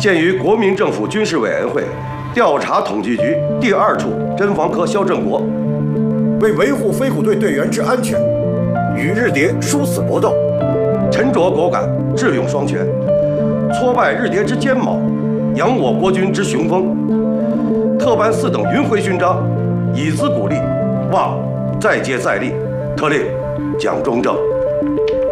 鉴于国民政府军事委员会调查统计局第2处侦防科肖振国， 为维护飞虎队队员之安全，与日谍殊死搏斗， 沉着果敢，智勇双全，挫败日谍之奸谋，扬我国军之雄风。特颁4等云辉勋章，以资鼓励，望再接再厉。特令蒋中正。